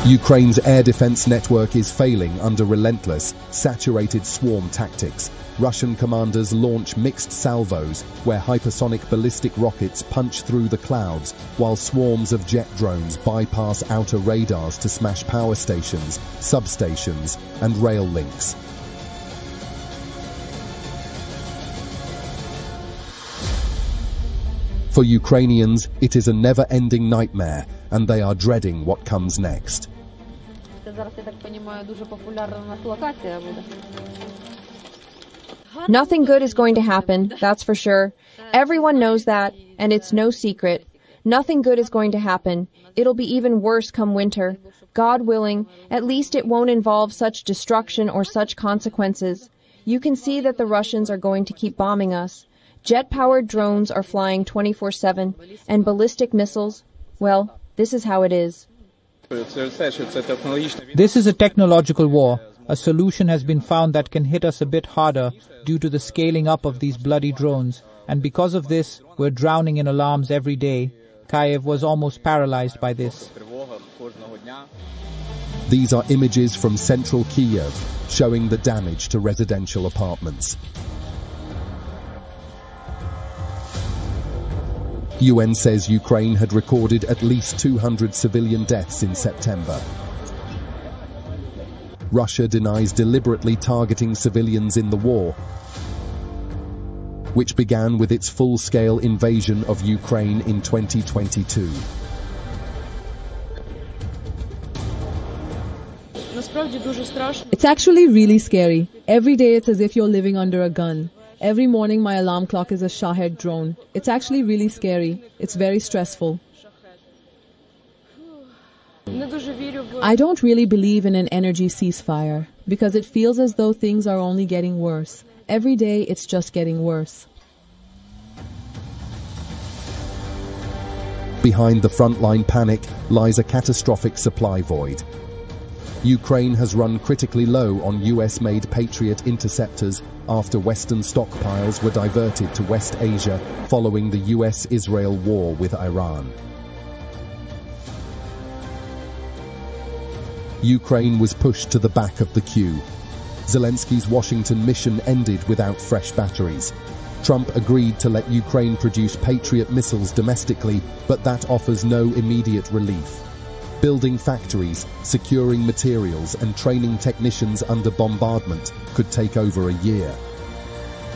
Ukraine's air defense network is failing under relentless, saturated swarm tactics. Russian commanders launch mixed salvos, where hypersonic ballistic rockets punch through the clouds, while swarms of jet drones bypass outer radars to smash power stations, substations, and rail links. For Ukrainians, it is a never-ending nightmare, and they are dreading what comes next. Nothing good is going to happen, that's for sure. Everyone knows that, and it's no secret. Nothing good is going to happen. It'll be even worse come winter. God willing, at least it won't involve such destruction or such consequences. You can see that the Russians are going to keep bombing us. Jet-powered drones are flying 24/7, and ballistic missiles, well, this is how it is. This is a technological war. A solution has been found that can hit us a bit harder due to the scaling up of these bloody drones, and because of this, we're drowning in alarms every day. Kyiv was almost paralyzed by this. These are images from central Kyiv, showing the damage to residential apartments. UN says Ukraine had recorded at least 200 civilian deaths in September. Russia denies deliberately targeting civilians in the war, which began with its full-scale invasion of Ukraine in 2022. It's actually really scary. Every day it's as if you're living under a gun. Every morning my alarm clock is a Shahed drone. It's actually really scary. It's very stressful. I don't really believe in an energy ceasefire because it feels as though things are only getting worse. Every day it's just getting worse. Behind the frontline panic lies a catastrophic supply void. Ukraine has run critically low on US-made Patriot interceptors after Western stockpiles were diverted to West Asia following the US-Israel war with Iran. Ukraine was pushed to the back of the queue. Zelensky's Washington mission ended without fresh batteries. Trump agreed to let Ukraine produce Patriot missiles domestically, but that offers no immediate relief. Building factories, securing materials, and training technicians under bombardment could take over a year.